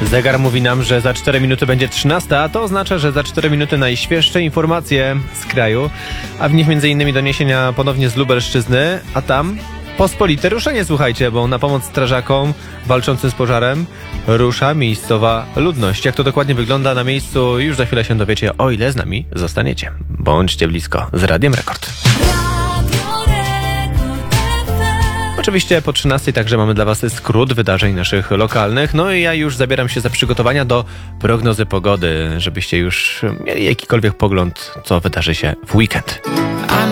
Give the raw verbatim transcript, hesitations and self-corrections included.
Zegar mówi nam, że za cztery minuty będzie trzynasta, a to oznacza, że za cztery minuty najświeższe informacje z kraju, a w nich m.in. doniesienia ponownie z Lubelszczyzny, a tam pospolite ruszenie, słuchajcie, bo na pomoc strażakom walczącym z pożarem rusza miejscowa ludność. Jak to dokładnie wygląda na miejscu, już za chwilę się dowiecie, o ile z nami zostaniecie. Bądźcie blisko z Radiem Rekord. Oczywiście po trzynastej także mamy dla Was skrót wydarzeń naszych lokalnych. No i ja już zabieram się za przygotowania do prognozy pogody, żebyście już mieli jakikolwiek pogląd, co wydarzy się w weekend.